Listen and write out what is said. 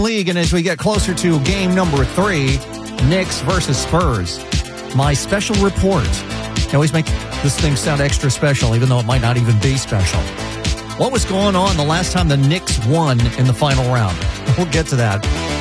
League, and as we get closer to game number 3, Knicks versus Spurs, my special report. I always make this thing sound extra special, even though it might not even be special. What was going on the last time the Knicks won in the final round? We'll get to that.